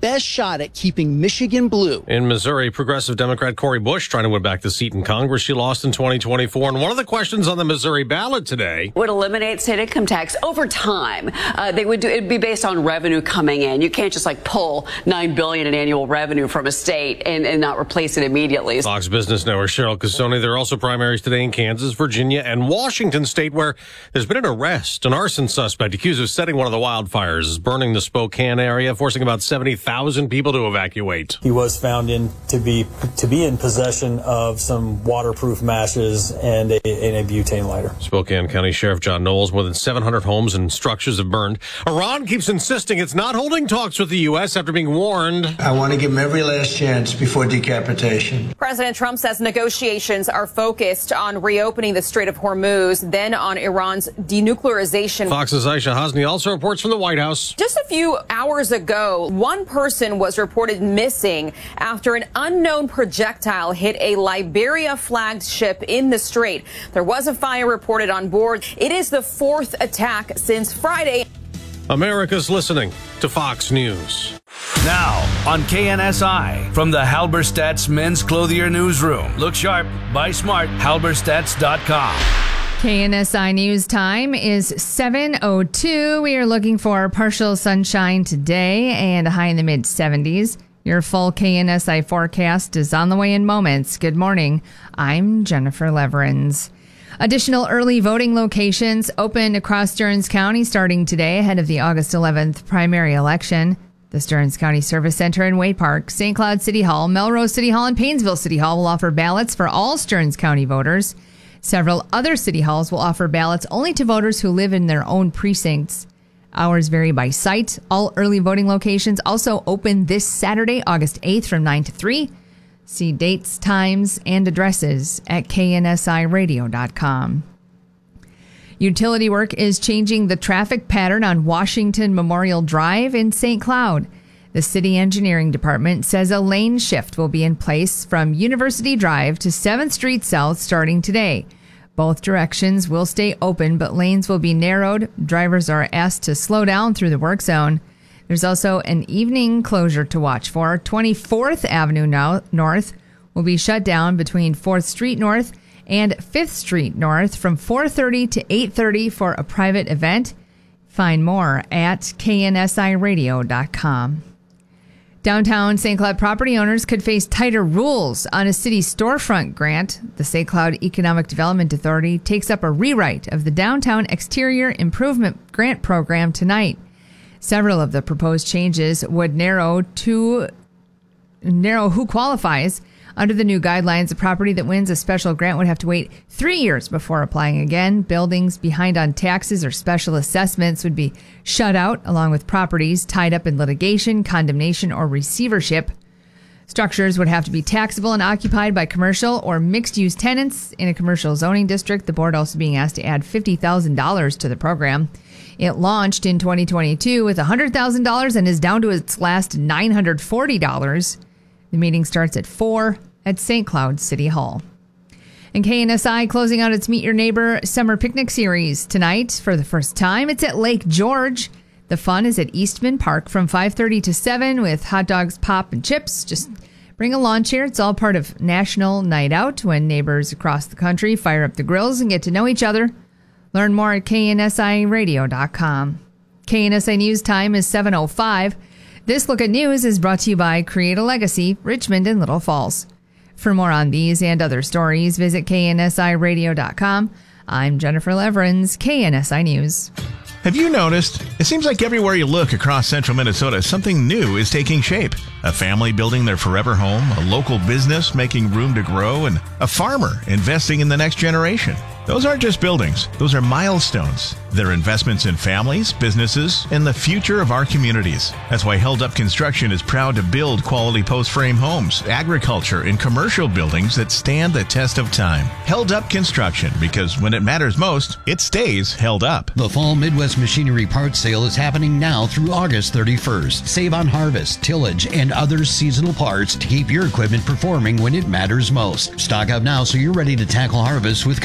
best shot at keeping Michigan blue. In Missouri, progressive Democrat Cori Bush trying to win back the seat in Congress she lost in 2024. And one of the questions on the Missouri ballot today would eliminate state income tax over time. It'd be based on revenue coming in. You can't just pull $9 billion in annual revenue from a state and not replace it immediately. Fox Business Network Cheryl Casoni. There are also primaries today in Kansas, Virginia, and Washington State, where there's been an arrest. An arson suspect accused of setting one of the wildfires is burning the Spokane area, forcing about 70,000 people to evacuate. He was found to be in possession of some waterproof matches and a butane lighter. Spokane County Sheriff John Knowles, more than 700 homes and structures have burned. Iran keeps insisting it's not holding talks with the U.S. after being warned. I want to give him every last chance before decapitation. President Trump says negotiations are focused on reopening the Strait of Hormuz, then on Iran's denuclearization. Fox's Aisha Hasni also reports from the White House. Just a few hours ago, one person was reported missing after an unknown projectile hit a Liberia-flagged ship in the strait. There was a fire reported on board. It is the fourth attack since Friday. America's listening to Fox News. Now on KNSI from the Halberstadt's Men's Clothier Newsroom. Look sharp, buy smart, halberstats.com. KNSI News time is 7:02. We are looking for partial sunshine today and a high in the mid-70s. Your full KNSI forecast is on the way in moments. Good morning. I'm Jennifer Leverins. Additional early voting locations open across Stearns County starting today ahead of the August 11th primary election. The Stearns County Service Center in Way Park, St. Cloud City Hall, Melrose City Hall, and Paynesville City Hall will offer ballots for all Stearns County voters. Several other city halls will offer ballots only to voters who live in their own precincts. Hours vary by site. All early voting locations also open this Saturday, August 8th from 9 to 3. See dates, times, and addresses at knsiradio.com. Utility work is changing the traffic pattern on Washington Memorial Drive in St. Cloud. The city engineering department says a lane shift will be in place from University Drive to 7th Street South starting today. Both directions will stay open, but lanes will be narrowed. Drivers are asked to slow down through the work zone. There's also an evening closure to watch for. 24th Avenue North will be shut down between 4th Street North and 5th Street North from 4:30 to 8:30 for a private event. Find more at knsiradio.com. Downtown St. Cloud property owners could face tighter rules on a city storefront grant. The St. Cloud Economic Development Authority takes up a rewrite of the Downtown Exterior Improvement Grant Program tonight. Several of the proposed changes would narrow who qualifies. Under the new guidelines, a property that wins a special grant would have to wait 3 years before applying again. Buildings behind on taxes or special assessments would be shut out, along with properties tied up in litigation, condemnation, or receivership. Structures would have to be taxable and occupied by commercial or mixed-use tenants in a commercial zoning district. The board also being asked to add $50,000 to the program. It launched in 2022 with $100,000 and is down to its last $940. The meeting starts at 4 at St. Cloud City Hall. And KNSI closing out its Meet Your Neighbor Summer Picnic Series tonight for the first time. It's at Lake George. The fun is at Eastman Park from 5:30 to 7 with hot dogs, pop, and chips. Just bring a lawn chair. It's all part of National Night Out when neighbors across the country fire up the grills and get to know each other. Learn more at knsiradio.com. KNSI News time is 7:05. This look at news is brought to you by Create a Legacy, Richmond and Little Falls. For more on these and other stories, visit knsiradio.com. I'm Jennifer Leverins, KNSI News. Have you noticed? It seems like everywhere you look across central Minnesota, something new is taking shape. A family building their forever home, a local business making room to grow, and a farmer investing in the next generation. Those aren't just buildings. Those are milestones. They're investments in families, businesses, and the future of our communities. That's why Held Up Construction is proud to build quality post-frame homes, agriculture, and commercial buildings that stand the test of time. Held Up Construction, because when it matters most, it stays held up. The Fall Midwest Machinery Parts Sale is happening now through August 31st. Save on harvest, tillage, and other seasonal parts to keep your equipment performing when it matters most. Stock up now so you're ready to tackle harvest with confidence.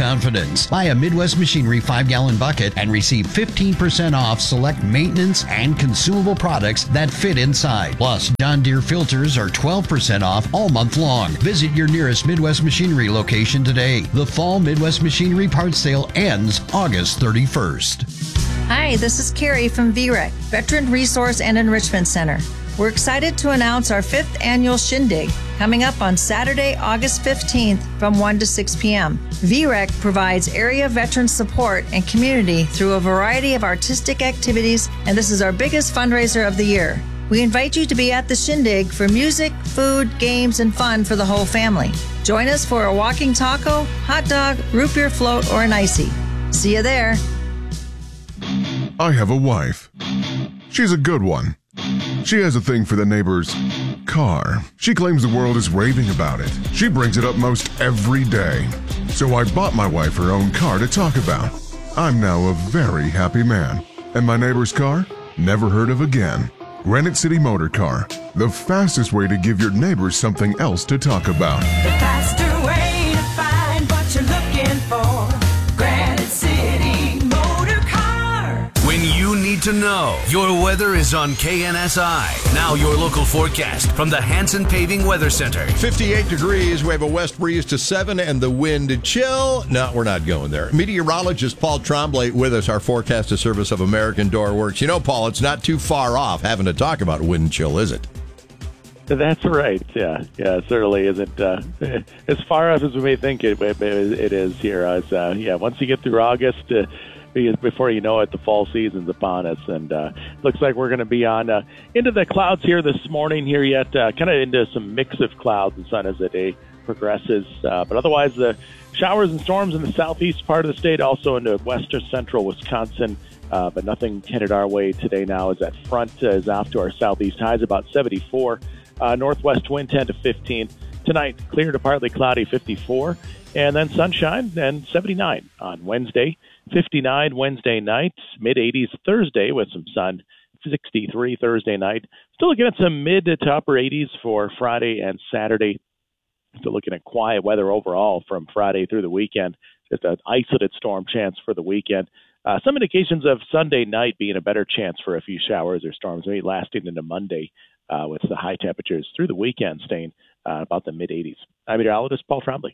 happens. Buy a Midwest Machinery 5-gallon bucket and receive 15% off select maintenance and consumable products that fit inside. Plus, John Deere filters are 12% off all month long. Visit your nearest Midwest Machinery location today. The Fall Midwest Machinery Parts Sale ends August 31st. Hi, this is Carrie from VREC, Veteran Resource and Enrichment Center. We're excited to announce our 5th annual Shindig coming up on Saturday, August 15th from 1 to 6 p.m. VREC provides area veteran support and community through a variety of artistic activities, and this is our biggest fundraiser of the year. We invite you to be at the Shindig for music, food, games, and fun for the whole family. Join us for a walking taco, hot dog, root beer float, or an icy. See you there. I have a wife. She's a good one. She has a thing for the neighbor's car. She claims the world is raving about it. She brings it up most every day. So I bought my wife her own car to talk about. I'm now a very happy man. And my neighbor's car? Never heard of again. Granite City Motor Car. The fastest way to give your neighbors something else to talk about. The faster way to find what you're looking for. Granite City Motor Car. When you need to know, your weather is on KNSI. Now your local forecast from the Hanson Paving Weather Center. 58 degrees. We have a west breeze to 7 and the wind chill. No, we're not going there. Meteorologist Paul Tremblay with us, our forecast to service of American Door Works. You know, Paul, it's not too far off having to talk about wind chill, is it? That's right. Yeah, it certainly isn't as far off as we may think it is here. Once you get through August, before you know it, the fall season's upon us, and looks like we're going to be on into the clouds here this morning here yet, kind of into some mix of clouds and sun as the day progresses. But otherwise, the showers and storms in the southeast part of the state, also into western central Wisconsin, but nothing headed our way today now as that front is off to our southeast. Highs about 74, northwest wind 10 to 15. Tonight, clear to partly cloudy, 54, and then sunshine, and 79 on Wednesday. 59 Wednesday night, mid-80s Thursday with some sun, 63 Thursday night. Still looking at some mid to upper 80s for Friday and Saturday. Still looking at quiet weather overall from Friday through the weekend. Just an isolated storm chance for the weekend. Some indications of Sunday night being a better chance for a few showers or storms, maybe lasting into Monday with the high temperatures through the weekend staying about the mid-80s. I'm meteorologist Paul Tremblay.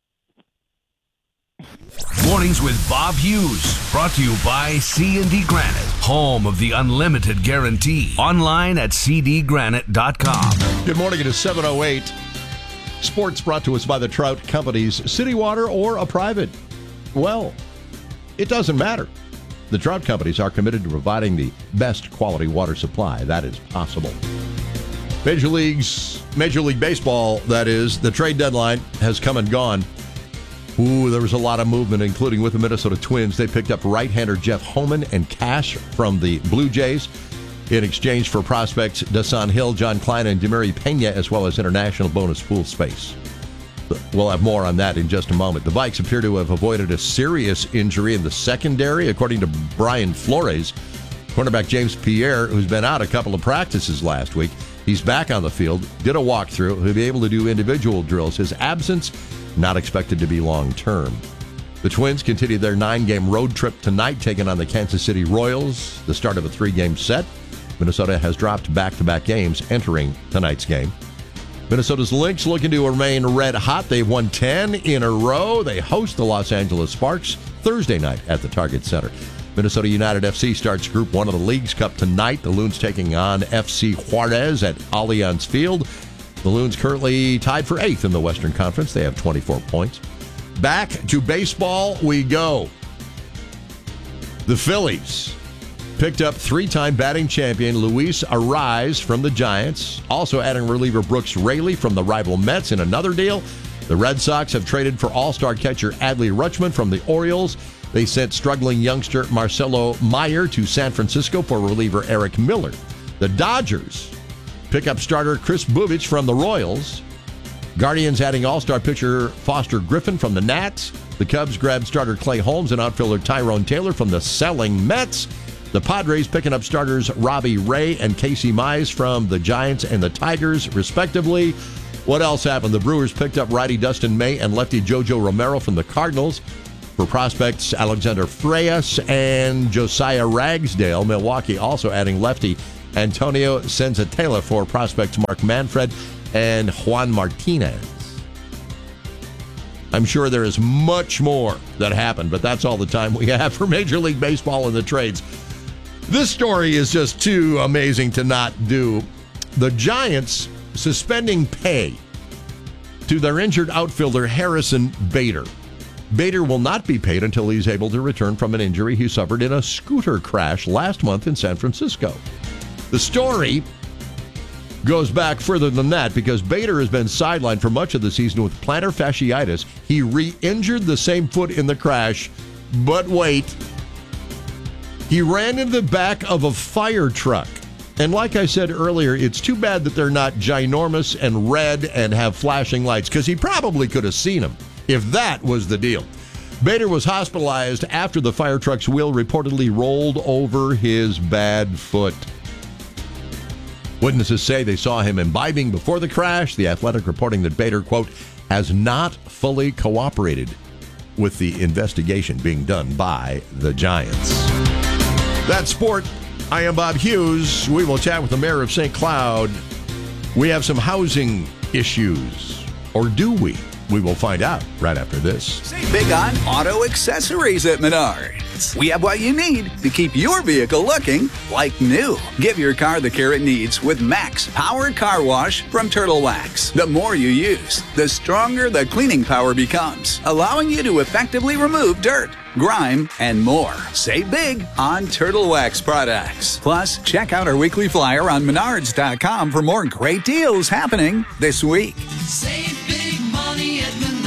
Mornings with Bob Hughes, brought to you by C&D Granite, home of the unlimited guarantee. Online at cdgranite.com. Good morning. It is 7:08. Sports brought to us by the Trout Companies. City water or a private well, it doesn't matter. The Trout Companies are committed to providing the best quality water supply that is possible. Major League Baseball, that is, the trade deadline has come and gone. There was a lot of movement, including with the Minnesota Twins. They picked up right-hander Jeff Homan and cash from the Blue Jays in exchange for prospects Dasan Hill, John Klein, and Demary Pena, as well as international bonus pool space. We'll have more on that in just a moment. The Vikes appear to have avoided a serious injury in the secondary, according to Brian Flores. Cornerback James Pierre, who's been out a couple of practices last week, he's back on the field, did a walkthrough. He'll be able to do individual drills. His absence not expected to be long-term. The Twins continue their 9-game road trip tonight, taking on the Kansas City Royals, the start of a 3-game set. Minnesota has dropped back-to-back games entering tonight's game. Minnesota's Lynx looking to remain red hot. They've won 10 in a row. They host the Los Angeles Sparks Thursday night at the Target Center. Minnesota United FC starts Group 1 of the League's Cup tonight. The Loons taking on FC Juarez at Allianz Field. The Loons currently tied for 8th in the Western Conference. They have 24 points. Back to baseball we go. The Phillies picked up 3-time batting champion Luis Arraez from the Giants, also adding reliever Brooks Raley from the rival Mets in another deal. The Red Sox have traded for all-star catcher Adley Rutschman from the Orioles. They sent struggling youngster Marcelo Meyer to San Francisco for reliever Eric Miller. The Dodgers pick up starter Chris Bubich from the Royals. Guardians adding all-star pitcher Foster Griffin from the Nats. The Cubs grabbed starter Clay Holmes and outfielder Tyrone Taylor from the selling Mets. The Padres picking up starters Robbie Ray and Casey Mize from the Giants and the Tigers, respectively. What else happened? The Brewers picked up righty Dustin May and lefty JoJo Romero from the Cardinals. For prospects, Alexander Freyas and Josiah Ragsdale. Milwaukee also adding lefty Antonio Senzatela for prospects Mark Manfred and Juan Martinez. I'm sure there is much more that happened, but that's all the time we have for Major League Baseball and the trades. This story is just too amazing to not do. The Giants suspending pay to their injured outfielder Harrison Bader. Bader will not be paid until he's able to return from an injury he suffered in a scooter crash last month in San Francisco. The story goes back further than that because Bader has been sidelined for much of the season with plantar fasciitis. He re-injured the same foot in the crash, but wait, he ran into the back of a fire truck. And like I said earlier, it's too bad that they're not ginormous and red and have flashing lights, because he probably could have seen them if that was the deal. Bader was hospitalized after the fire truck's wheel reportedly rolled over his bad foot. Witnesses say they saw him imbibing before the crash. The Athletic reporting that Bader, quote, has not fully cooperated with the investigation being done by the Giants. That's sport. I am Bob Hughes. We will chat with the mayor of St. Cloud. We have some housing issues. Or do we? We will find out right after this. Save big on auto accessories at Menards. We have what you need to keep your vehicle looking like new. Give your car the care it needs with Max Powered Car Wash from Turtle Wax. The more you use, the stronger the cleaning power becomes, allowing you to effectively remove dirt, grime, and more. Save big on Turtle Wax products. Plus, check out our weekly flyer on Menards.com for more great deals happening this week. Save big money at Menards.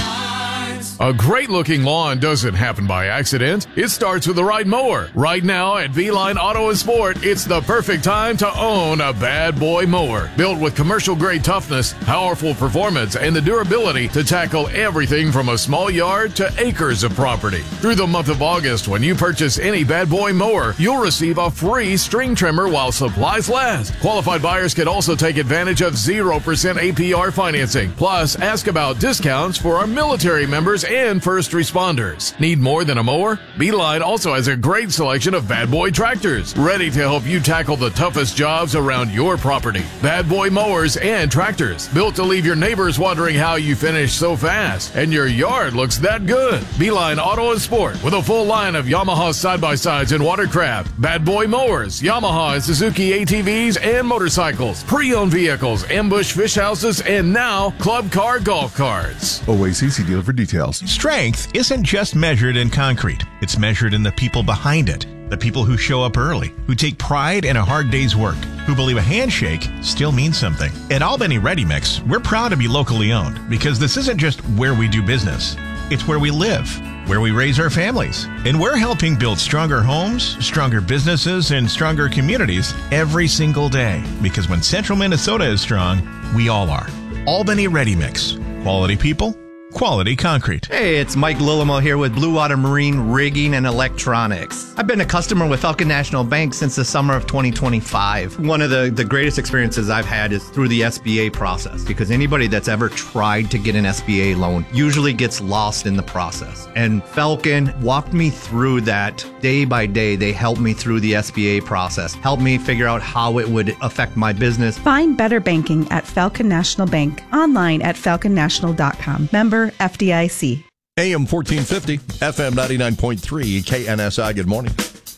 A great-looking lawn doesn't happen by accident. It starts with the right mower. Right now at V-Line Auto and Sport, it's the perfect time to own a bad boy mower. Built with commercial-grade toughness, powerful performance, and the durability to tackle everything from a small yard to acres of property. Through the month of August, when you purchase any bad boy mower, you'll receive a free string trimmer while supplies last. Qualified buyers can also take advantage of 0% APR financing. Plus, ask about discounts for our military members and first responders. Need more than a mower? Beeline also has a great selection of bad boy tractors, ready to help you tackle the toughest jobs around your property. Bad boy mowers and tractors, built to leave your neighbors wondering how you finished so fast and your yard looks that good. Beeline Auto and Sport, with a full line of Yamaha side-by-sides and watercraft, bad boy mowers, Yamaha and Suzuki ATVs and motorcycles, pre-owned vehicles, ambush fish houses, and now club car golf carts. OACC dealer for details. Strength isn't just measured in concrete. It's measured in the people behind it. The people who show up early, who take pride in a hard day's work, who believe a handshake still means something. At Albany Ready Mix, we're proud to be locally owned because this isn't just where we do business. It's where we live, where we raise our families. And we're helping build stronger homes, stronger businesses, and stronger communities every single day. Because when Central Minnesota is strong, we all are. Albany Ready Mix. Quality people, quality concrete. Hey, it's Mike Lillimo here with Blue Water Marine Rigging and Electronics. I've been a customer with Falcon National Bank since the summer of 2025. One of the greatest experiences I've had is through the SBA process, because anybody that's ever tried to get an SBA loan usually gets lost in the process. And Falcon walked me through that day by day. They helped me through the SBA process, helped me figure out how it would affect my business. Find better banking at Falcon National Bank, online at falconnational.com. Member FDIC. AM 1450, FM 99.3, KNSI. Good morning.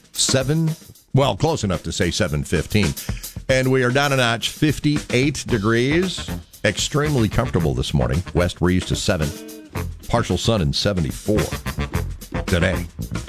Close enough to say 7:15. And we are down a notch, 58 degrees. Extremely comfortable this morning. West breeze to 7. Partial sun and 74 today.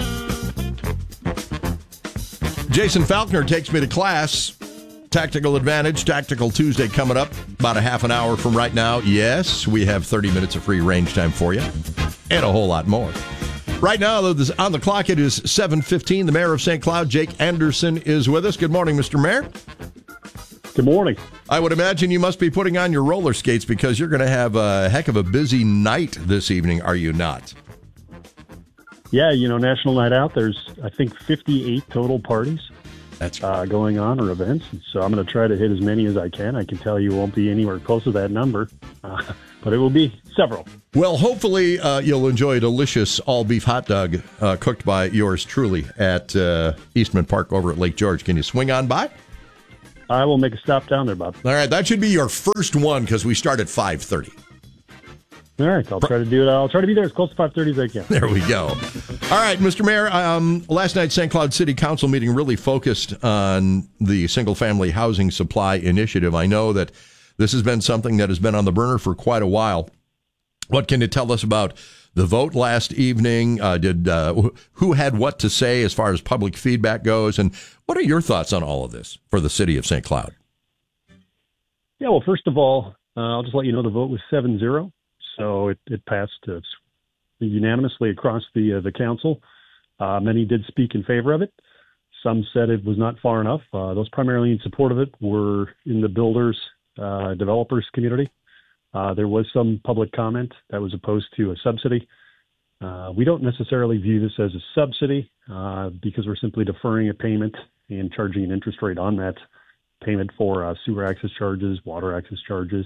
Jason Falconer takes me to class. Tactical Advantage, Tactical Tuesday coming up about a half an hour from right now. Yes, we have 30 minutes of free range time for you and a whole lot more. Right now, on the clock, it is 7:15. The mayor of St. Cloud, Jake Anderson, is with us. Good morning, Mr. Mayor. Good morning. I would imagine you must be putting on your roller skates because you're going to have a heck of a busy night this evening, are you not? Yeah, National Night Out, there's, I think, 58 total parties. That's going on, or events. So I'm going to try to hit as many as I can. I can tell you won't be anywhere close to that number. but it will be several. Well, hopefully you'll enjoy a delicious all-beef hot dog cooked by yours truly at Eastman Park over at Lake George. Can you swing on by? I will make a stop down there, Bob. All right, that should be your first one because we start at 5:30. All right, I'll try to do it. I'll try to be there as close to 5:30 as I can. There we go. All right, Mr. Mayor, last night's St. Cloud City Council meeting really focused on the single-family housing supply initiative. I know that this has been something that has been on the burner for quite a while. What can you tell us about the vote last evening? Who had what to say as far as public feedback goes? And what are your thoughts on all of this for the city of St. Cloud? Yeah, well, first of all, I'll just let you know the vote was 7-0. So it passed unanimously across the council. Many did speak in favor of it. Some said it was not far enough. Those primarily in support of it were in the builders, developers community. There was some public comment that was opposed to a subsidy. We don't necessarily view this as a subsidy because we're simply deferring a payment and charging an interest rate on that payment for sewer access charges, water access charges,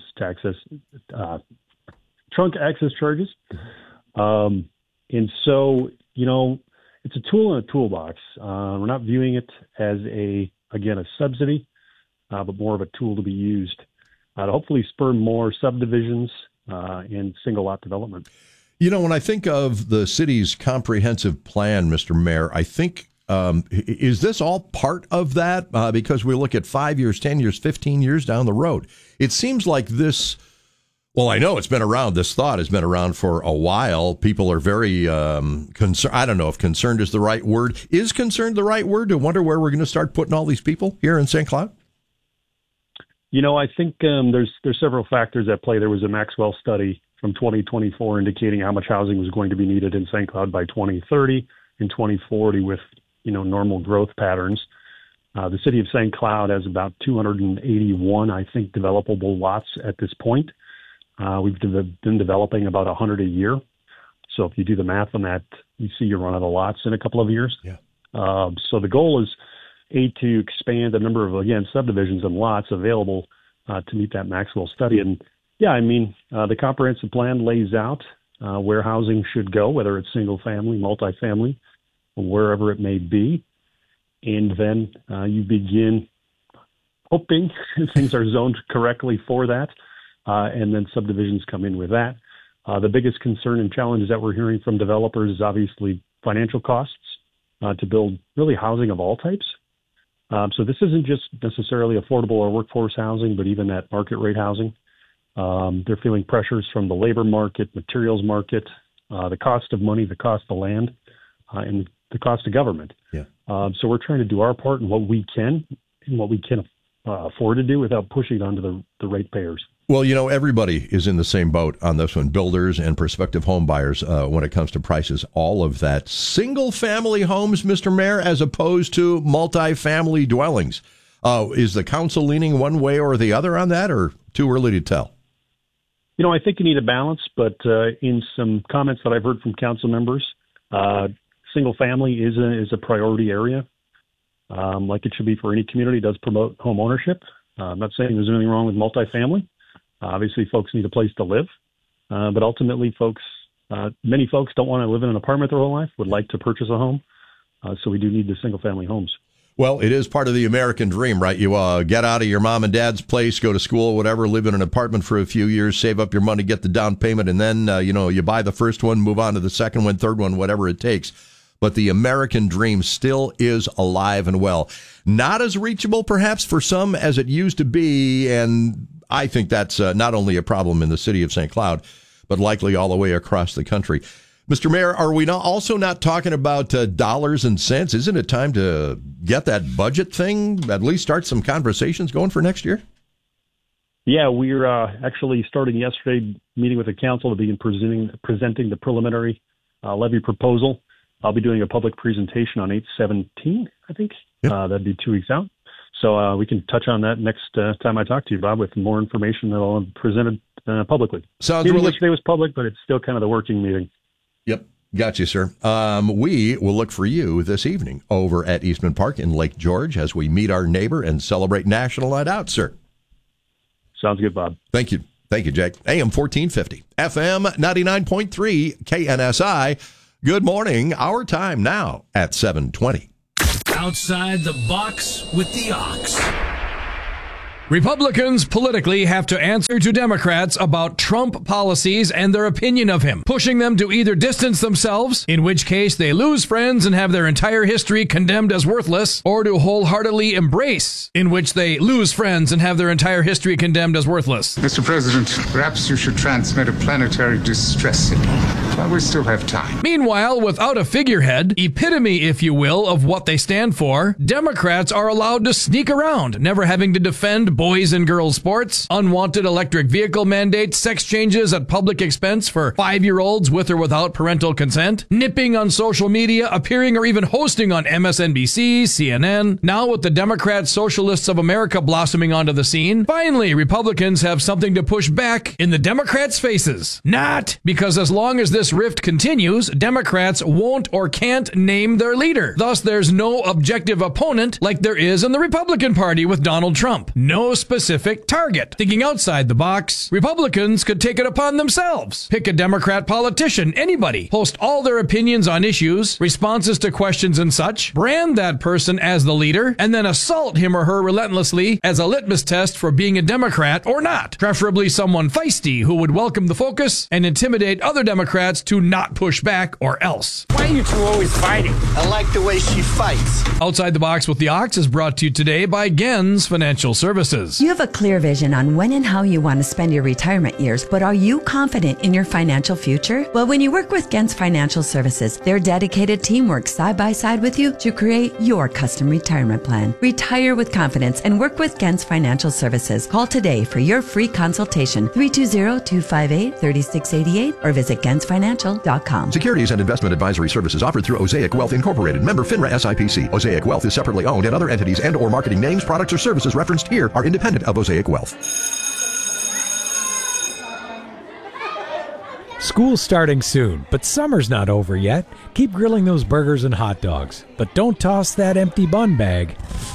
trunk access charges. And so, it's a tool in a toolbox. We're not viewing it as a subsidy, but more of a tool to be used to hopefully spur more subdivisions and single lot development. When I think of the city's comprehensive plan, Mr. Mayor, I think, is this all part of that? Because we look at 5 years, 10 years, 15 years down the road. It seems like this. Well, I know it's been around. This thought has been around for a while. People are very concerned. I don't know if concerned is the right word. Is concerned the right word to wonder where we're going to start putting all these people here in St. Cloud? I think there's several factors at play. There was a Maxwell study from 2024 indicating how much housing was going to be needed in St. Cloud by 2030 and 2040 with, normal growth patterns. The city of St. Cloud has about 281, I think, developable lots at this point. We've been developing about 100 a year. So if you do the math on that, you see you run out of lots in a couple of years. Yeah. So the goal is, to expand the number of, subdivisions and lots available to meet that Maxwell study. And, the comprehensive plan lays out where housing should go, whether it's single family, multifamily, wherever it may be. And then you begin hoping things are zoned correctly for that. And then subdivisions come in with that. The biggest concern and challenges that we're hearing from developers is obviously financial costs to build really housing of all types. So this isn't just necessarily affordable or workforce housing, but even that market rate housing. They're feeling pressures from the labor market, materials market, the cost of money, the cost of land, and the cost of government. Yeah. So we're trying to do our part in what we can and what we can afford to do without pushing it onto the ratepayers. Well, everybody is in the same boat on this one, builders and prospective home buyers when it comes to prices, all of that. Single-family homes, Mr. Mayor, as opposed to multifamily dwellings. Is the council leaning one way or the other on that, or too early to tell? I think you need a balance, but in some comments that I've heard from council members, single-family is a priority area, like it should be for any community. It does promote home ownership. I'm not saying there's anything wrong with multifamily. Obviously, folks need a place to live, but ultimately, many folks don't want to live in an apartment their whole life, would like to purchase a home, so we do need the single-family homes. Well, it is part of the American dream, right? You get out of your mom and dad's place, go to school, whatever, live in an apartment for a few years, save up your money, get the down payment, and then, you buy the first one, move on to the second one, third one, whatever it takes. But the American dream still is alive and well. Not as reachable, perhaps, for some as it used to be, and I think that's not only a problem in the city of St. Cloud, but likely all the way across the country. Mr. Mayor, are we also not talking about dollars and cents? Isn't it time to get that budget thing, at least start some conversations going for next year? Yeah, we're actually starting yesterday, meeting with the council to begin presenting the preliminary levy proposal. I'll be doing a public presentation on 8/17, I think. Yep. That'd be 2 weeks out. So we can touch on that next time I talk to you, Bob, with more information that I'll present publicly. Sounds meeting really. yesterday was public, but it's still kind of the working meeting. Yep. Got you, sir. We will look for you this evening over at Eastman Park in Lake George as we meet our neighbor and celebrate National Night Out, sir. Sounds good, Bob. Thank you. Thank you, Jake. AM 1450, FM 99.3, KNSI. Good morning. Our time now at 7:20. Outside the box with the Ox. Republicans politically have to answer to Democrats about Trump policies and their opinion of him, pushing them to either distance themselves, in which case they lose friends and have their entire history condemned as worthless, or to wholeheartedly embrace, in which they lose friends and have their entire history condemned as worthless. Mr. President, perhaps you should transmit a planetary distress signal while we still have time. Meanwhile, without a figurehead, epitome, if you will, of what they stand for, Democrats are allowed to sneak around, never having to defend boys and girls sports, unwanted electric vehicle mandates, sex changes at public expense for 5-year-olds with or without parental consent, nipping on social media, appearing or even hosting on MSNBC, CNN. Now with the Democrat Socialists of America blossoming onto the scene, finally Republicans have something to push back in the Democrats' faces. Not, because as long as this rift continues, Democrats won't or can't name their leader. Thus, there's no objective opponent like there is in the Republican Party with Donald Trump. No specific target. Thinking outside the box, Republicans could take it upon themselves. Pick a Democrat politician, anybody, post all their opinions on issues, responses to questions and such, brand that person as the leader, and then assault him or her relentlessly as a litmus test for being a Democrat or not. Preferably someone feisty who would welcome the focus and intimidate other Democrats to not push back or else. Why are you two always fighting? I like the way she fights. Outside the Box with the Ox is brought to you today by Gens Financial Services. You have a clear vision on when and how you want to spend your retirement years, but are you confident in your financial future? Well, when you work with Gens Financial Services, their dedicated team works side by side with you to create your custom retirement plan. Retire with confidence and work with Gens Financial Services. Call today for your free consultation, 320-258-3688, or visit GensFinancial.com. Securities and investment advisory services offered through Osaic Wealth Incorporated. Member FINRA SIPC. Osaic Wealth is separately owned, and other entities and or marketing names, products, or services referenced here are independent of Osaic Wealth. School's starting soon, but summer's not over yet. Keep grilling those burgers and hot dogs, but don't toss that empty bun bag.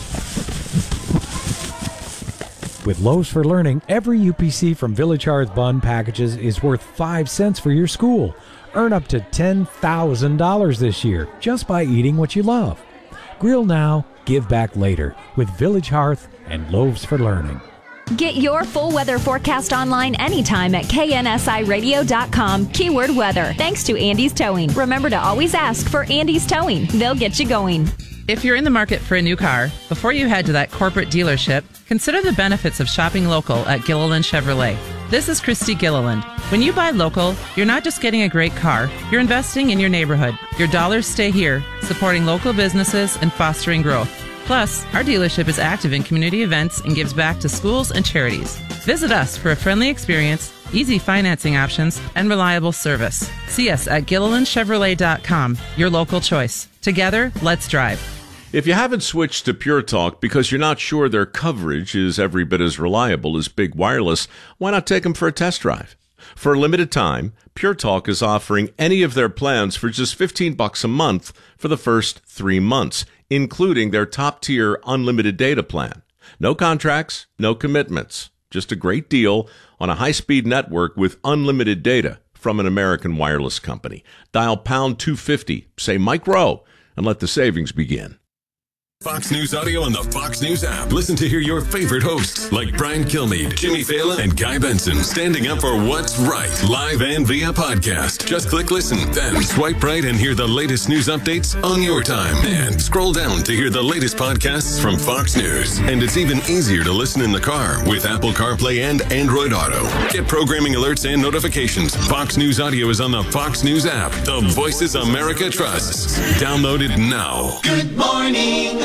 With Loaves for Learning, every UPC from Village Hearth Bun packages is worth 5 cents for your school. Earn up to $10,000 this year just by eating what you love. Grill now, give back later with Village Hearth and Loaves for Learning. Get your full weather forecast online anytime at KNSIRadio.com. Keyword weather. Thanks to Andy's Towing. Remember to always ask for Andy's Towing. They'll get you going. If you're in the market for a new car, before you head to that corporate dealership, consider the benefits of shopping local at Gilliland Chevrolet. This is Christy Gilliland. When you buy local, you're not just getting a great car, you're investing in your neighborhood. Your dollars stay here, supporting local businesses and fostering growth. Plus, our dealership is active in community events and gives back to schools and charities. Visit us for a friendly experience, easy financing options, and reliable service. See us at GillilandChevrolet.com, your local choice. Together, let's drive. If you haven't switched to Pure Talk because you're not sure their coverage is every bit as reliable as Big Wireless, why not take them for a test drive? For a limited time, Pure Talk is offering any of their plans for just $15 a month for the first 3 months, including their top-tier unlimited data plan. No contracts, no commitments. Just a great deal on a high-speed network with unlimited data from an American wireless company. Dial pound 250, say Mike Rowe, and let the savings begin. Fox News Audio and the Fox News app. Listen to hear your favorite hosts like Brian Kilmeade, Jimmy Fallon, and Guy Benson standing up for what's right, live and via podcast. Just click listen, then swipe right and hear the latest news updates on your time. And scroll down to hear the latest podcasts from Fox News. And it's even easier to listen in the car with Apple CarPlay and Android Auto. Get programming alerts and notifications. Fox News Audio is on the Fox News app. The Voices America trusts. Download it now. Good morning.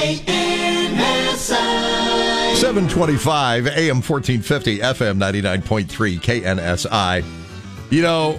KNSI 725 AM 1450 FM 99.3 KNSI. You know,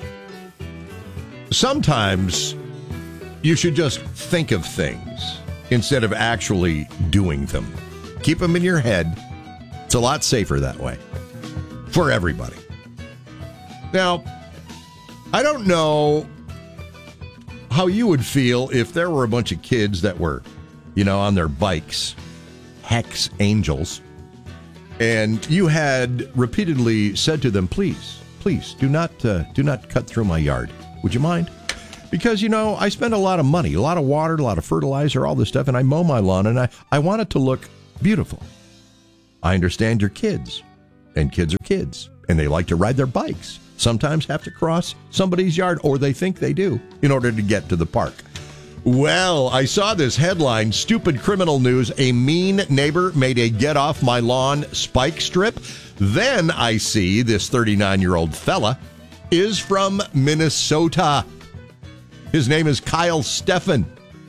sometimes you should just think of things instead of actually doing them. Keep them in your head. It's a lot safer that way for everybody. Now, I don't know how you would feel if there were a bunch of kids that were, you know, on their bikes, Hex Angels, and you had repeatedly said to them, please do not cut through my yard. Would you mind? Because, I spend a lot of money, a lot of water, a lot of fertilizer, all this stuff, and I mow my lawn, and I want it to look beautiful. I understand you're kids, and kids are kids, and they like to ride their bikes, sometimes have to cross somebody's yard, or they think they do, in order to get to the park. Well, I saw this headline, Stupid Criminal News, a mean neighbor made a get off my lawn spike strip. Then I see this 39-year-old fella is from Minnesota. His name is Kyle Steffen.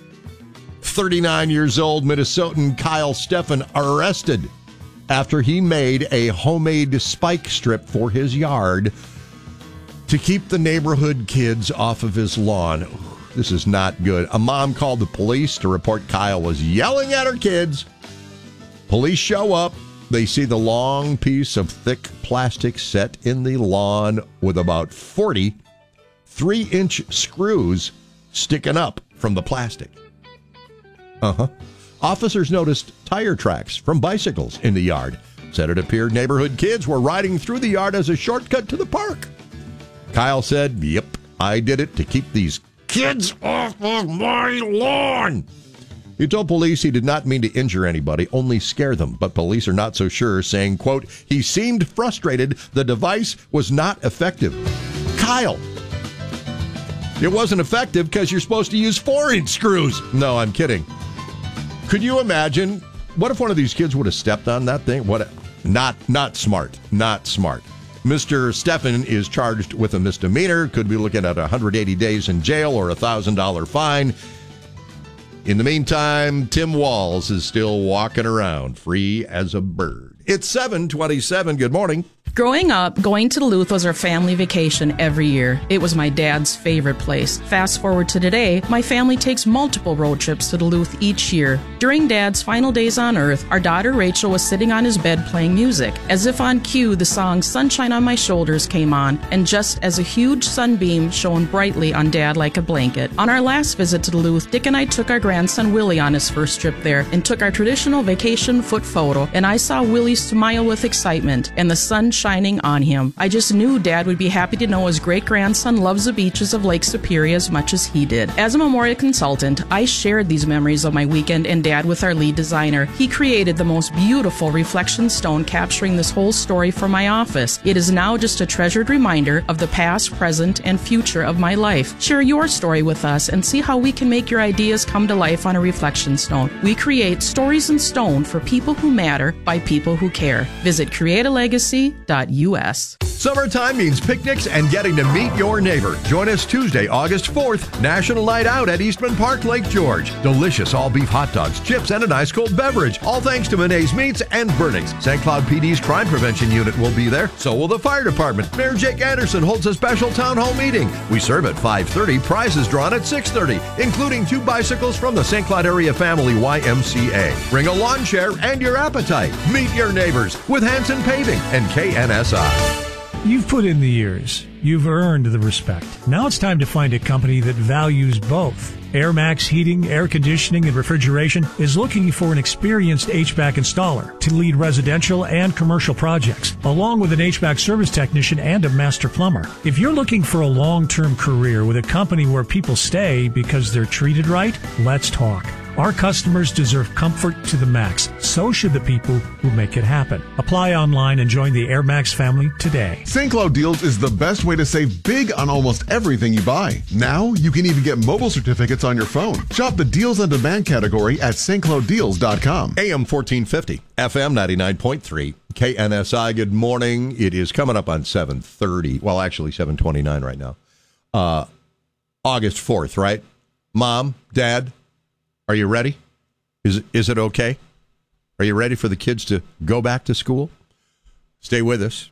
39 years old Minnesotan Kyle Steffen arrested after he made a homemade spike strip for his yard to keep the neighborhood kids off of his lawn. This is not good. A mom called the police to report Kyle was yelling at her kids. Police show up. They see the long piece of thick plastic set in the lawn with about 40 3-inch screws sticking up from the plastic. Officers noticed tire tracks from bicycles in the yard. Said it appeared neighborhood kids were riding through the yard as a shortcut to the park. Kyle said, "Yep, I did it to keep these kids off of my lawn." He told police he did not mean to injure anybody, only scare them. But police are not so sure, saying, quote, he seemed frustrated. The device was not effective. Kyle, it wasn't effective because you're supposed to use 4-inch screws. No, I'm kidding. Could you imagine? What if one of these kids would have stepped on that thing? What? Not smart. Not smart. Mr. Steffen is charged with a misdemeanor, could be looking at 180 days in jail or a $1,000 fine. In the meantime, Tim Walz is still walking around free as a bird. It's 7:27. Good morning. Growing up, going to Duluth was our family vacation every year. It was my dad's favorite place. Fast forward to today, my family takes multiple road trips to Duluth each year. During Dad's final days on Earth, our daughter Rachel was sitting on his bed playing music. As if on cue, the song Sunshine on My Shoulders came on, and just as a huge sunbeam shone brightly on Dad like a blanket. On our last visit to Duluth, Dick and I took our grandson Willie on his first trip there and took our traditional vacation foot photo, and I saw Willie smile with excitement and the sun shining on him. I just knew Dad would be happy to know his great-grandson loves the beaches of Lake Superior as much as he did. As a memorial consultant, I shared these memories of my weekend and Dad with our lead designer. He created the most beautiful reflection stone capturing this whole story for my office. It is now just a treasured reminder of the past, present, and future of my life. Share your story with us and see how we can make your ideas come to life on a reflection stone. We create stories in stone for people who matter by people who care. Visit createalegacy.us. Summertime means picnics and getting to meet your neighbor. Join us Tuesday, August 4th, National Night Out at Eastman Park, Lake George. Delicious all-beef hot dogs, chips, and an ice-cold beverage. All thanks to Monet's Meats and Burnings. St. Cloud PD's Crime Prevention Unit will be there. So will the fire department. Mayor Jake Anderson holds a special town hall meeting. We serve at 5:30. Prizes drawn at 6:30, including 2 bicycles from the St. Cloud Area Family YMCA. Bring a lawn chair and your appetite. Meet your neighbors with Hanson Paving and KNSI. You've put in the years. You've earned the respect. Now it's time to find a company that values both. AirMax Heating, Air Conditioning, and Refrigeration is looking for an experienced HVAC installer to lead residential and commercial projects, along with an HVAC service technician and a master plumber. If you're looking for a long-term career with a company where people stay because they're treated right, let's talk. Our customers deserve comfort to the max. So should the people who make it happen. Apply online and join the AirMax family today. St. Cloud Deals is the best way to save big on almost everything you buy. Now, you can even get mobile certificates on your phone. Shop the Deals on Demand category at stclouddeals.com. AM 1450, FM 99.3, KNSI. Good morning. It is coming up on 7:30. Well, actually 7:29 right now. August 4th, right? Mom, Dad, are you ready? Is it okay? Are you ready for the kids to go back to school? Stay with us.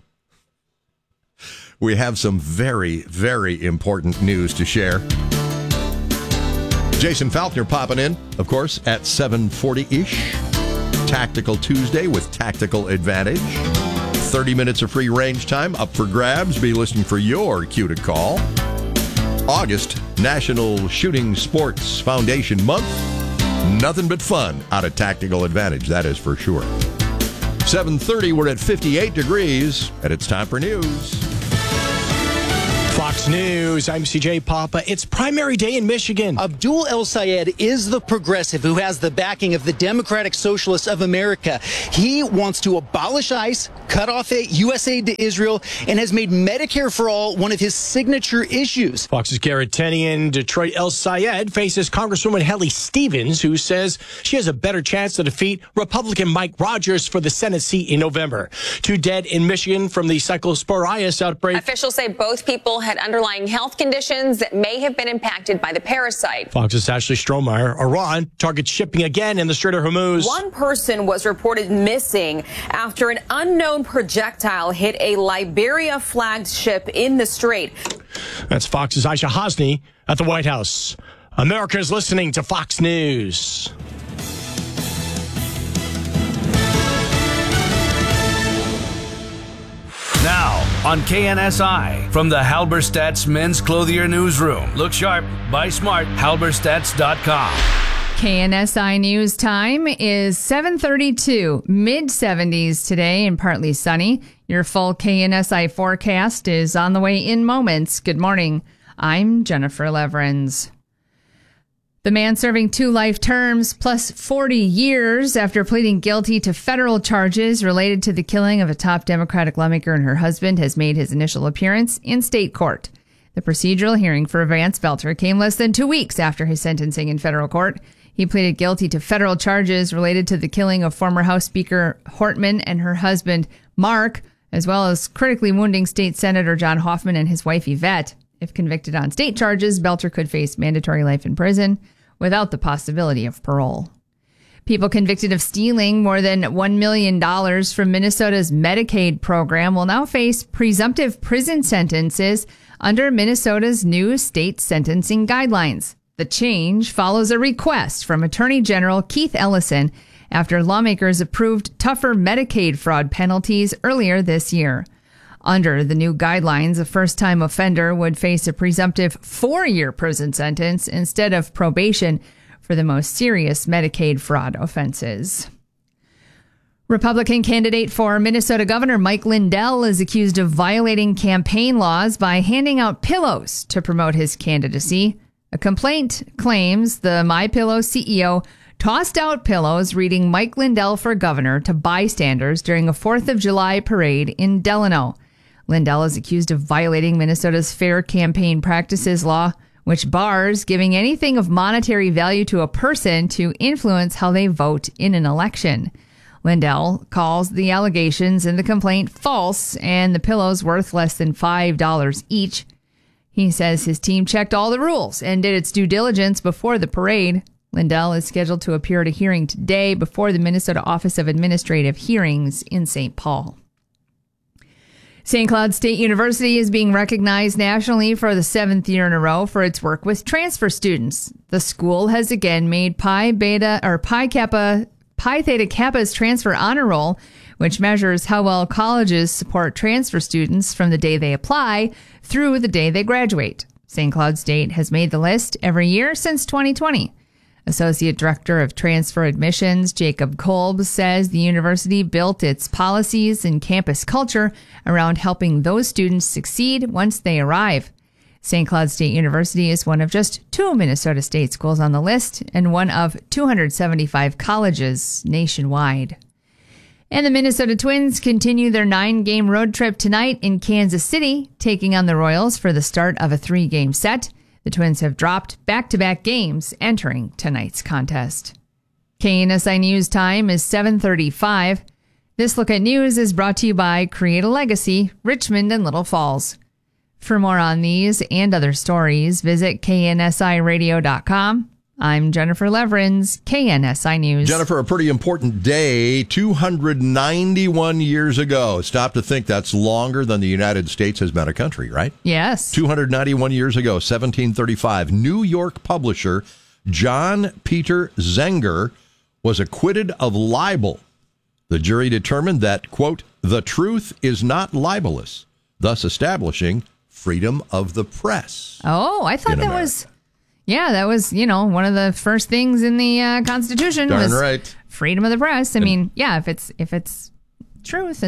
We have some very, very important news to share. Jason Falkner popping in, of course, at 7:40-ish. Tactical Tuesday with Tactical Advantage. 30 minutes of free range time up for grabs. Be listening for your cue to call. August, National Shooting Sports Foundation Month. Nothing but fun out of Tactical Advantage, that is for sure. 7:30, we're at 58 degrees, and it's time for news. Fox News, I'm CJ Papa. It's primary day in Michigan. Abdul El Sayed is the progressive who has the backing of the Democratic Socialists of America. He wants to abolish ICE, cut off U.S. aid to Israel, and has made Medicare for All one of his signature issues. Fox's Garrett Tenian. Detroit El Sayed faces Congresswoman Helly Stevens, who says she has a better chance to defeat Republican Mike Rogers for the Senate seat in November. 2 dead in Michigan from the Cyclosporitis outbreak. Officials say both people had underlying health conditions that may have been impacted by the parasite. Fox's Ashley Strohmeyer. Iran targets shipping again in the Strait of Hormuz. One person was reported missing after an unknown projectile hit a Liberia-flagged ship in the strait. That's Fox's Aisha Hosni at the White House. America is listening to Fox News. Now, on KNSI, from the Halberstadt's Men's Clothier Newsroom. Look sharp, buy smart, halberstadts.com. KNSI News time is 7:32, mid-70s today and partly sunny. Your full KNSI forecast is on the way in moments. Good morning. I'm Jennifer Leverins. The man serving 2 life terms plus 40 years after pleading guilty to federal charges related to the killing of a top Democratic lawmaker and her husband has made his initial appearance in state court. The procedural hearing for Vance Belter came less than 2 weeks after his sentencing in federal court. He pleaded guilty to federal charges related to the killing of former House Speaker Hortman and her husband, Mark, as well as critically wounding State Senator John Hoffman and his wife, Yvette. If convicted on state charges, Belter could face mandatory life in prison without the possibility of parole. People convicted of stealing more than $1 million from Minnesota's Medicaid program will now face presumptive prison sentences under Minnesota's new state sentencing guidelines. The change follows a request from Attorney General Keith Ellison after lawmakers approved tougher Medicaid fraud penalties earlier this year. Under the new guidelines, a first-time offender would face a presumptive 4-year prison sentence instead of probation for the most serious Medicaid fraud offenses. Republican candidate for Minnesota Governor Mike Lindell is accused of violating campaign laws by handing out pillows to promote his candidacy. A complaint claims the MyPillow CEO tossed out pillows reading Mike Lindell for governor to bystanders during a 4th of July parade in Delano. Lindell is accused of violating Minnesota's Fair Campaign Practices law, which bars giving anything of monetary value to a person to influence how they vote in an election. Lindell calls the allegations in the complaint false and the pillows worth less than $5 each. He says his team checked all the rules and did its due diligence before the parade. Lindell is scheduled to appear at a hearing today before the Minnesota Office of Administrative Hearings in St. Paul. St. Cloud State University is being recognized nationally for the 7th year in a row for its work with transfer students. The school has again made Pi Theta Kappa's transfer honor roll, which measures how well colleges support transfer students from the day they apply through the day they graduate. St. Cloud State has made the list every year since 2020. Associate Director of Transfer Admissions, Jacob Kolb, says the university built its policies and campus culture around helping those students succeed once they arrive. St. Cloud State University is one of just 2 Minnesota State schools on the list and one of 275 colleges nationwide. And the Minnesota Twins continue their 9-game road trip tonight in Kansas City, taking on the Royals for the start of a 3-game set. The Twins have dropped back-to-back games entering tonight's contest. KNSI News time is 7:35. This look at news is brought to you by Create a Legacy, Richmond and Little Falls. For more on these and other stories, visit KNSIRadio.com. I'm Jennifer Leverins, KNSI News. Jennifer, a pretty important day, 291 years ago. Stop to think that's longer than the United States has been a country, right? Yes. 291 years ago, 1735, New York publisher John Peter Zenger was acquitted of libel. The jury determined that, quote, the truth is not libelous, thus establishing freedom of the press. Oh, I thought that was... Yeah, that was, one of the first things in the Constitution. Darn was right. Freedom of the press. I mean, yeah, if it's truth.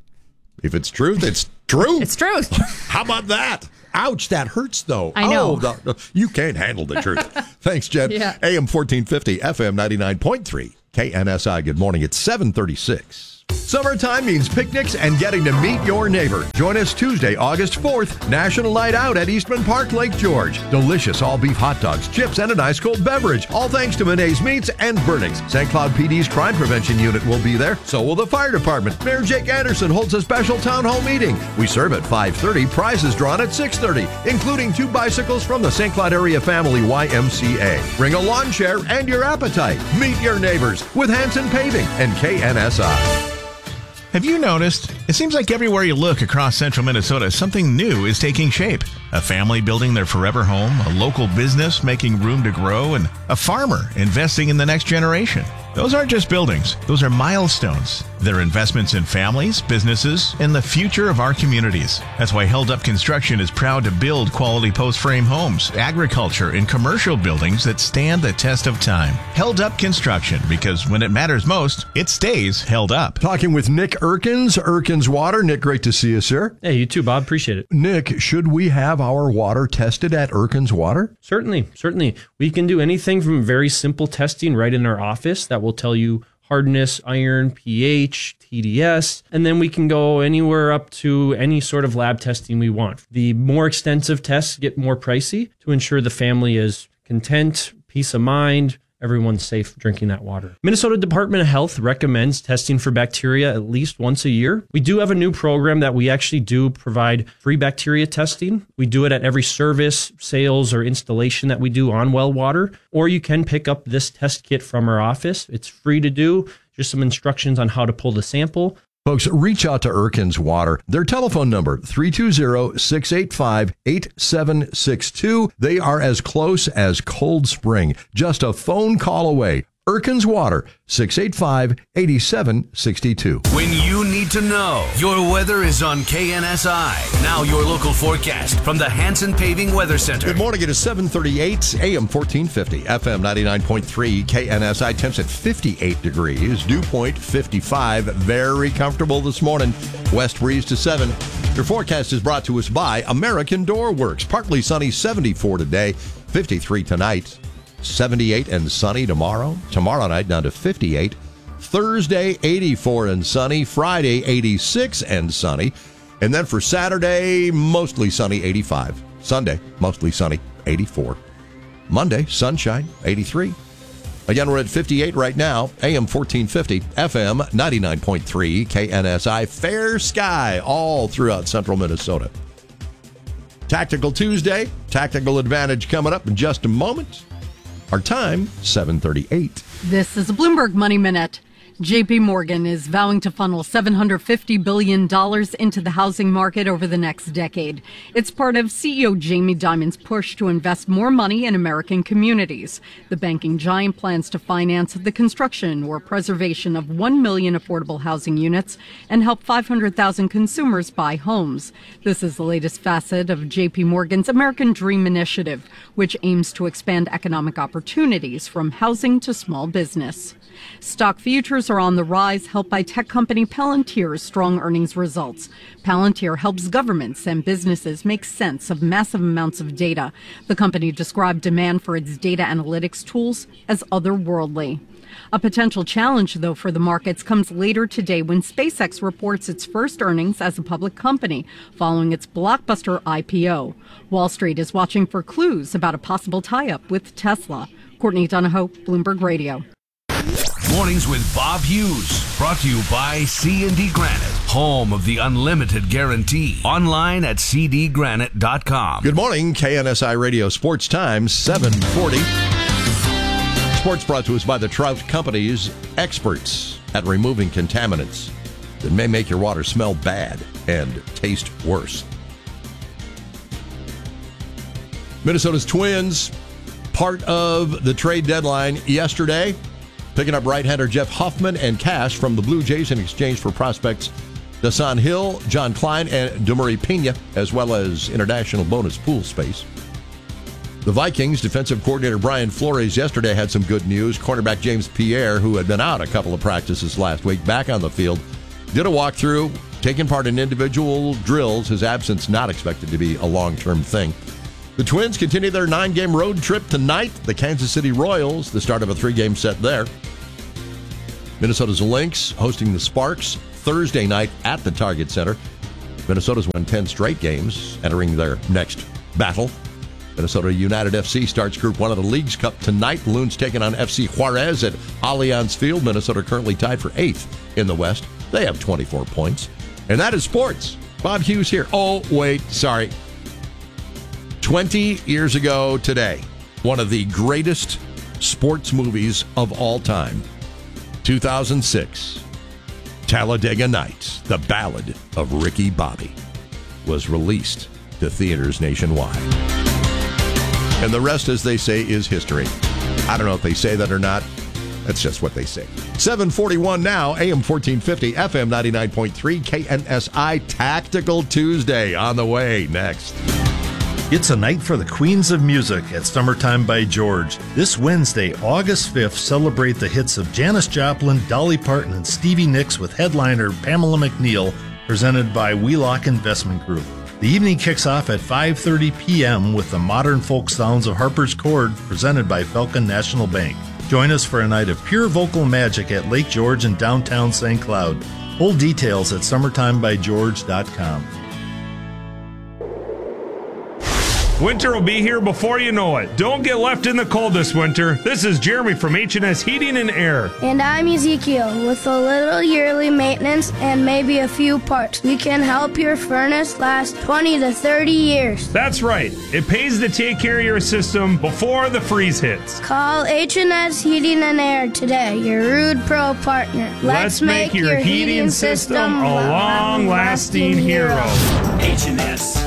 If it's truth, it's truth. It's truth. How about that? Ouch, that hurts, though. I know. You can't handle the truth. Thanks, Jen. Yeah. AM 1450, FM 99.3, KNSI. Good morning. It's 7:36. Summertime means picnics and getting to meet your neighbor. Join us Tuesday, August 4th, National Night Out at Eastman Park, Lake George. Delicious all-beef hot dogs, chips, and an ice-cold beverage. All thanks to Monet's Meats and Burnings. St. Cloud PD's Crime Prevention Unit will be there. So will the fire department. Mayor Jake Anderson holds a special town hall meeting. We serve at 5:30. Prizes drawn at 6:30, including 2 bicycles from the St. Cloud Area Family YMCA. Bring a lawn chair and your appetite. Meet your neighbors with Hanson Paving and KNSI. Have you noticed? It seems like everywhere you look across central Minnesota, something new is taking shape. A family building their forever home, a local business making room to grow, and a farmer investing in the next generation. Those aren't just buildings. Those are milestones. They're investments in families, businesses, and the future of our communities. That's why Held Up Construction is proud to build quality post-frame homes, agriculture, and commercial buildings that stand the test of time. Held Up Construction, because when it matters most, it stays held up. Talking with Nick Erkins Water. Nick, great to see you, sir. Hey, you too, Bob. Appreciate it. Nick, should we have our water tested at Erkins Water? Certainly. We can do anything from very simple testing right in our office that will tell you hardness, iron, pH, TDS, and then we can go anywhere up to any sort of lab testing we want. The more extensive tests get more pricey to ensure the family is content, peace of mind, everyone's safe drinking that water. Minnesota Department of Health recommends testing for bacteria at least once a year. We do have a new program that we actually do provide free bacteria testing. We do it at every service, sales, or installation that we do on well water, or you can pick up this test kit from our office. It's free to do, just some instructions on how to pull the sample. Folks, reach out to Erkins Water. Their telephone number, 320-685-8762. They are as close as Cold Spring. Just a phone call away. Erkins Water, 685-8762. When you need to know, your weather is on KNSI. Now your local forecast from the Hanson Paving Weather Center. Good morning. It is 7:38, AM 1450, FM 99.3, KNSI. Temps at 58 degrees. Dew point 55. Very comfortable this morning. West breeze to 7. Your forecast is brought to us by American Door Works. Partly sunny, 74 today, 53 tonight. 78 and sunny tomorrow. Tomorrow night down to 58. Thursday, 84 and sunny. Friday, 86 and sunny. And then for Saturday, mostly sunny, 85. Sunday, mostly sunny, 84. Monday, sunshine, 83. Again, we're at 58 right now. AM 1450, FM 99.3, KNSI. Fair sky all throughout central Minnesota. Tactical Tuesday. Tactical Advantage coming up in just a moment. Our time, 7:38. This is a Bloomberg Money Minute. J.P. Morgan is vowing to funnel $750 billion into the housing market over the next decade. It's part of CEO Jamie Dimon's push to invest more money in American communities. The banking giant plans to finance the construction or preservation of 1 million affordable housing units and help 500,000 consumers buy homes. This is the latest facet of J.P. Morgan's American Dream Initiative, which aims to expand economic opportunities from housing to small business. Stock futures are on the rise, helped by tech company Palantir's strong earnings results. Palantir helps governments and businesses make sense of massive amounts of data. The company described demand for its data analytics tools as otherworldly. A potential challenge, though, for the markets comes later today when SpaceX reports its first earnings as a public company following its blockbuster IPO. Wall Street is watching for clues about a possible tie-up with Tesla. Courtney Donahoe, Bloomberg Radio. Mornings with Bob Hughes, brought to you by C&D Granite, home of the unlimited guarantee. Online at cdgranite.com. Good morning, KNSI Radio Sports Time, 7:40. Sports brought to us by the Trout Company's experts at removing contaminants that may make your water smell bad and taste worse. Minnesota's Twins, part of the trade deadline yesterday, picking up right-hander Jeff Hoffman and cash from the Blue Jays in exchange for prospects Dasan Hill, John Klein, and Demurray Pena, as well as international bonus pool space. The Vikings defensive coordinator Brian Flores yesterday had some good news. Cornerback James Pierre, who had been out a couple of practices last week, back on the field did a walkthrough, taking part in individual drills. His absence not expected to be a long-term thing. The Twins continue their 9-game road trip tonight. The Kansas City Royals, the start of a 3-game set there. Minnesota's Lynx hosting the Sparks Thursday night at the Target Center. Minnesota's won 10 straight games, entering their next battle. Minnesota United FC starts Group 1 of the Leagues Cup tonight. The Loons taking on FC Juarez at Allianz Field. Minnesota currently tied for 8th in the West. They have 24 points. And that is sports. Bob Hughes here. Oh, wait, sorry. 20 years ago today, one of the greatest sports movies of all time, 2006, Talladega Nights, The Ballad of Ricky Bobby, was released to theaters nationwide. And the rest, as they say, is history. I don't know if they say that or not. That's just what they say. 7:41 now, AM 1450, FM 99.3, KNSI, Tactical Tuesday on the way next. It's a night for the Queens of Music at Summertime by George. This Wednesday, August 5th, celebrate the hits of Janis Joplin, Dolly Parton, and Stevie Nicks with headliner Pamela McNeil, presented by Wheelock Investment Group. The evening kicks off at 5:30 p.m. with the modern folk sounds of Harper's Chord, presented by Falcon National Bank. Join us for a night of pure vocal magic at Lake George in downtown St. Cloud. Full details at summertimebygeorge.com. Winter will be here before you know it. Don't get left in the cold this winter. This is Jeremy from H&S Heating and Air. And I'm Ezekiel. With a little yearly maintenance and maybe a few parts, we can help your furnace last 20 to 30 years. That's right. It pays to take care of your system before the freeze hits. Call H&S Heating and Air today, your Rude Pro partner. Let's make your heating system a long-lasting hero. H&S.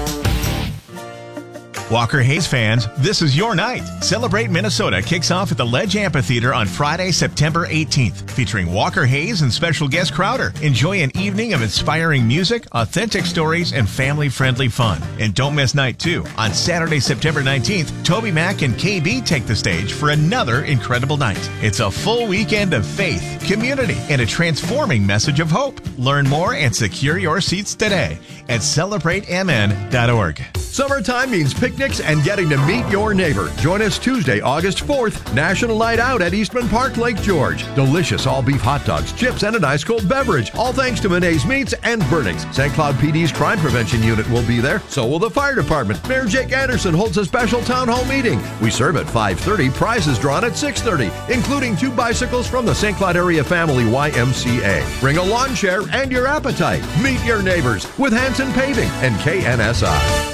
Walker Hayes fans, this is your night. Celebrate Minnesota kicks off at the Ledge Amphitheater on Friday, September 18th, featuring Walker Hayes and special guest Crowder. Enjoy an evening of inspiring music, authentic stories, and family-friendly fun. And don't miss night 2. On Saturday, September 19th, Toby Mac and KB take the stage for another incredible night. It's a full weekend of faith, community, and a transforming message of hope. Learn more and secure your seats today at celebratemn.org. Summertime means picnics and getting to meet your neighbor. Join us Tuesday, August 4th, National Night Out at Eastman Park, Lake George. Delicious all-beef hot dogs, chips, and an ice-cold beverage. All thanks to Monet's Meats and Burnings. St. Cloud PD's Crime Prevention Unit will be there. So will the Fire Department. Mayor Jake Anderson holds a special town hall meeting. We serve at 5:30, prizes drawn at 6:30, including 2 bicycles from the St. Cloud Area Family YMCA. Bring a lawn chair and your appetite. Meet your neighbors with Hanson Paving and KNSI.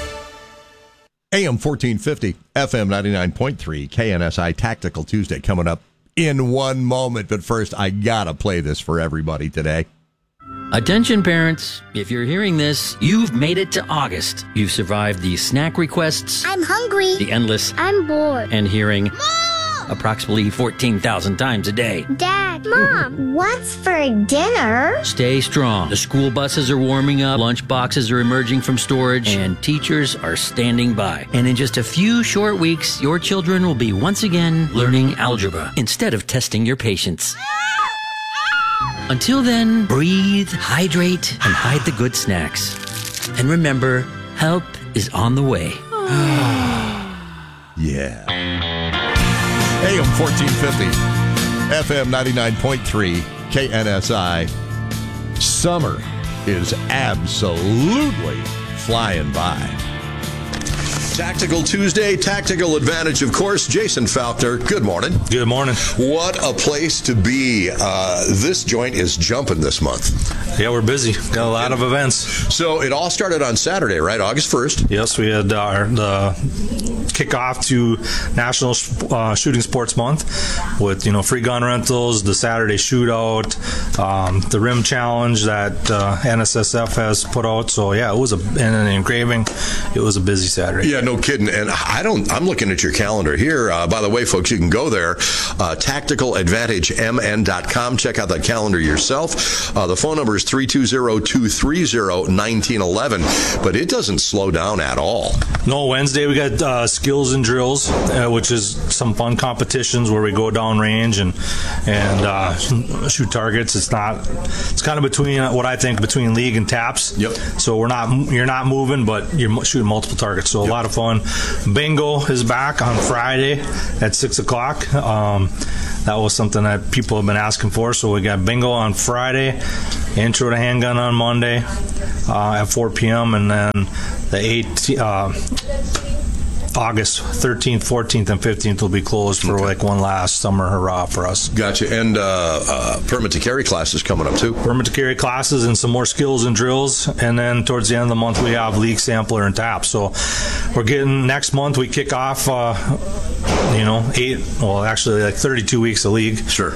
AM 1450, FM 99.3, KNSI Tactical Tuesday coming up in one moment. But first, I gotta play this for everybody today. Attention parents, if you're hearing this, you've made it to August. You've survived the snack requests. I'm hungry. The endless. I'm bored. And hearing. Approximately 14,000 times a day. Dad, Mom, what's for dinner? Stay strong. The school buses are warming up, lunch boxes are emerging from storage, and teachers are standing by. And in just a few short weeks, your children will be once again learning algebra instead of testing your patience. Until then, breathe, hydrate, and hide the good snacks. And remember, help is on the way. Yeah. AM 1450, FM 99.3, KNSI. Summer is absolutely flying by. Tactical Tuesday, Tactical Advantage, of course. Jason Faulkner, good morning. Good morning. What a place to be. This joint is jumping this month. Yeah, we're busy. Got a lot of events. So it all started on Saturday, right? August 1st? Yes, we had the kickoff to National Shooting Sports Month with, free gun rentals, the Saturday shootout, the rim challenge that NSSF has put out. So, yeah, it was an engraving. It was a busy Saturday. Yeah, no No kidding. And I'm looking at your calendar here. By the way, folks, you can go there, tacticaladvantagemn.com. Check out that calendar yourself. The phone number is 320-230-1911, but it doesn't slow down at all. No, Wednesday we got skills and drills, which is some fun competitions where we go down range and shoot targets. It's kind of between what I think between league and taps. Yep. So you're not moving, but you're shooting multiple targets. So a lot of fun. Bingo is back on Friday at 6:00. That was something that people have been asking for. So we got bingo on Friday, intro to handgun on Monday at 4 p.m. and then the August 13th, 14th, and 15th will be closed for like one last summer hurrah for us. Gotcha. And permit to carry classes coming up too. Permit to carry classes and some more skills and drills. And then towards the end of the month, we have league sampler and tap. So we're getting next month, we kick off, 32 weeks of league. Sure.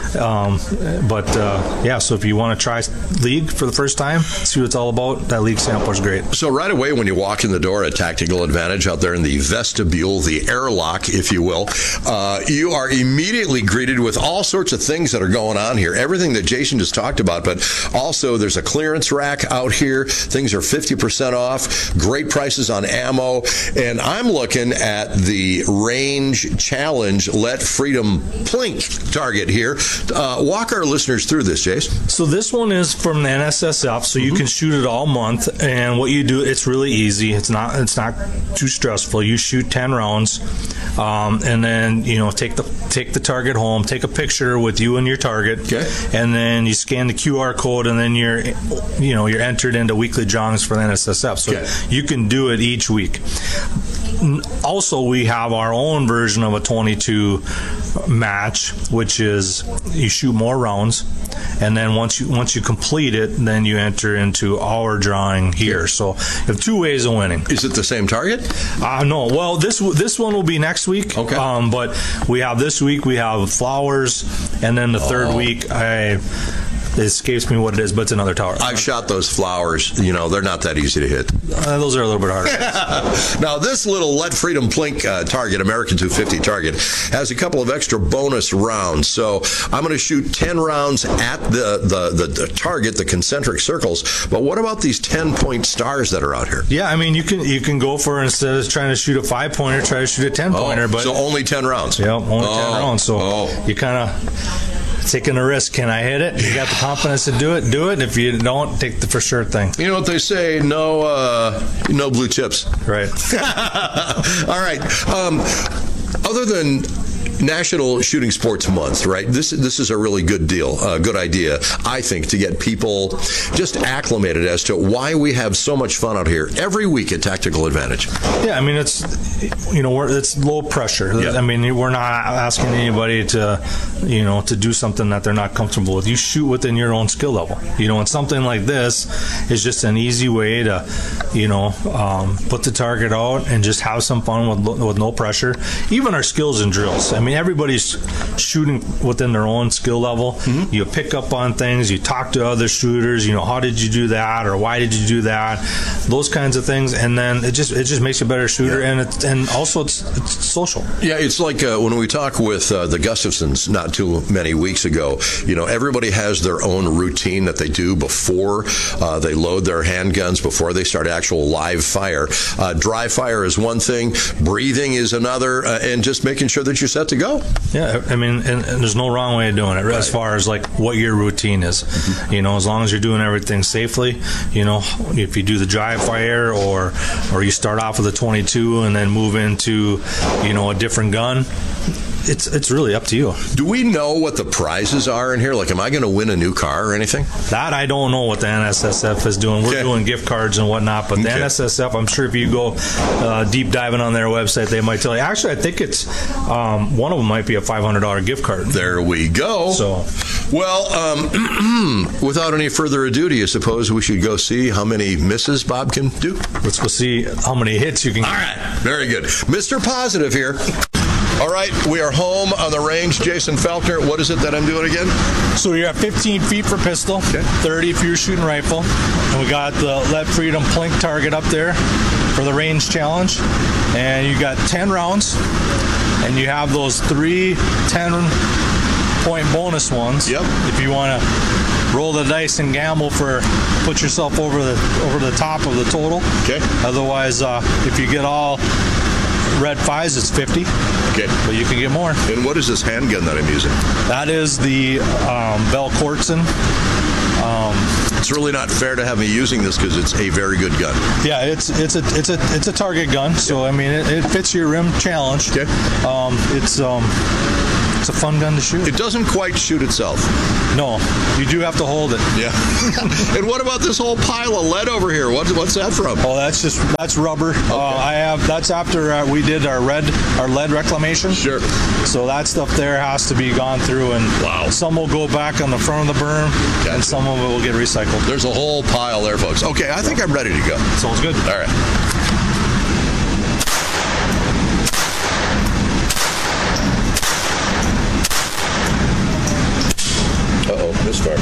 So if you want to try league for the first time, see what it's all about, that league sampler is great. So right away when you walk in the door at Tactical Advantage out there in the vestibule, the airlock, if you will, you are immediately greeted with all sorts of things that are going on here. Everything that Jason just talked about, but also there's a clearance rack out here. Things are 50% off. Great prices on ammo. And I'm looking at the Range Challenge Let Freedom Plink target here. Walk our listeners through this, Jace. So this one is from the NSSF, so you can shoot it all month. And what you do, it's really easy. It's not too stressful. You shoot 10 rounds, and then take the target home, take a picture with you and your target, and then you scan the QR code, and then you're entered into weekly drawings for the NSSF. So you can do it each week. Also, we have our own version of a 22 match, which is you shoot more rounds, and then once you complete it, then you enter into our drawing here. So you have two ways of winning. Is it the same target? No. Well, this one will be next week. Okay. But we have this week, we have flowers, and then the third week, it escapes me what it is, but it's another tower. I've shot those flowers. They're not that easy to hit. Those are a little bit harder. Now, this little Let Freedom Plink target, American 250 target, has a couple of extra bonus rounds. So I'm going to shoot 10 rounds at the target, the concentric circles. But what about these 10-point stars that are out here? Yeah, I mean, you can go for, instead of trying to shoot a 5-pointer, try to shoot a 10-pointer. But so only 10 rounds. Yeah, only 10 rounds. So you kind of taking a risk. Can I hit it? You got the confidence to do it? Do it. If you don't, take the for sure thing. You know what they say? No blue chips. Right. All right. Other than National Shooting Sports Month, right? This is a really good deal, good idea, I think, to get people just acclimated as to why we have so much fun out here every week at Tactical Advantage. Yeah, I mean, it's low pressure. Yeah. I mean, we're not asking anybody to do something that they're not comfortable with. You shoot within your own skill level. And something like this is just an easy way to, put the target out and just have some fun with no pressure. Even our skills and drills. I mean, everybody's shooting within their own skill level. Mm-hmm. You pick up on things. You talk to other shooters. How did you do that, or why did you do that? Those kinds of things, and then it just makes you a better shooter, and also it's social. Yeah, it's like when we talk with the Gustafsons not too many weeks ago. Everybody has their own routine that they do before they load their handguns, before they start actual live fire. Dry fire is one thing, breathing is another, and just making sure that you're set to go. Yeah, I mean, and there's no wrong way of doing it, right, as far as like what your routine is. Mm-hmm. As long as you're doing everything safely. If you do the dry fire or you start off with a 22 and then move into a different gun, it's really up to you. Do we know what the prizes are in here? Like, am I going to win a new car or anything? That I don't know what the NSSF is doing. We're doing gift cards and whatnot, but the NSSF, I'm sure if you go deep diving on their website, they might tell you. Actually, I think it's one of them might be a $500 gift card. There we go. So, well, without any further ado, do you suppose we should go see how many misses Bob can do? Let's go see how many hits you can get. All right. Very good. Mr. Positive here. All right, we are home on the range. Jason Falkner, what is it that I'm doing again? So you're at 15 feet for pistol, 30 if you're shooting rifle. And we got the Lead Freedom Plink target up there for the range challenge. And you got 10 rounds, and you have those 3 10-point bonus ones. Yep. If you want to roll the dice and gamble put yourself over the top of the total. Okay. Otherwise, if you get all red 5s, it's 50. Okay. But you can get more. And what is this handgun that I'm using? That is the Bell Cortzen. It's really not fair to have me using this because it's a very good gun. Yeah, it's a target gun. So I mean, it fits your rim challenge. Okay. It's a fun gun to shoot. It doesn't quite shoot itself. No, you do have to hold it. Yeah. And what about this whole pile of lead over here? What's that from? Oh, that's rubber. Okay. That's after we did our lead reclamation. Sure. So that stuff there has to be gone through, and some will go back on the front of the berm, and some of it will get recycled. There's a whole pile there, folks. Okay, I think I'm ready to go. Sounds good. All right. Misfire.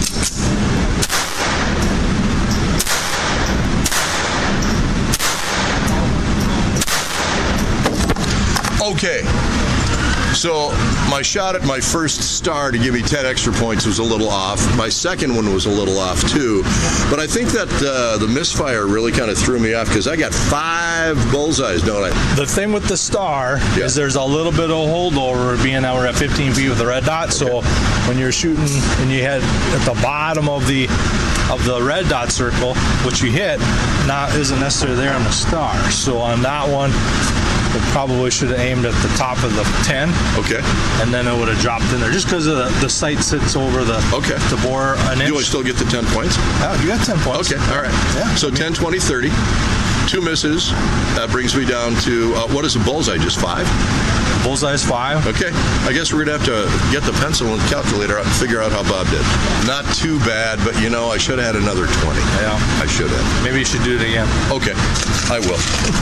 Okay. So my shot at my first star to give me 10 extra points was a little off. My second one was a little off too. But I think that the misfire really kind of threw me off because I got 5 bullseyes, don't I? The thing with the star is there's a little bit of holdover being that we're at 15 feet with the red dot. So when you're shooting and you hit at the bottom of the red dot circle, which you hit, isn't necessarily there on the star. So on that one, it probably should have aimed at the top of the 10. Okay. And then it would have dropped in there just because the sight sits over the bore an inch. Do I still get the 10 points? Oh, you got 10 points. Okay, all right. Yeah. So 10, 20, 30. 2 misses. That brings me down to, what is a bullseye, just 5? Bullseye is 5. Okay. I guess we're going to have to get the pencil and calculator out and figure out how Bob did. Not too bad, but I should have had another 20. Yeah. I should have. Maybe you should do it again. Okay. I will.